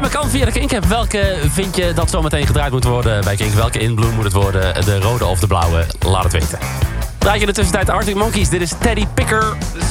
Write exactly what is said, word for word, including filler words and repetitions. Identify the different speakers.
Speaker 1: Dat kan via de Kink-app. Welke vind je dat zometeen gedraaid moet worden bij Kink? Welke in Bloom moet het worden? De rode of de blauwe? Laat het weten. Draai je in de tussentijd de Arctic Monkeys. Dit is Teddy Picker.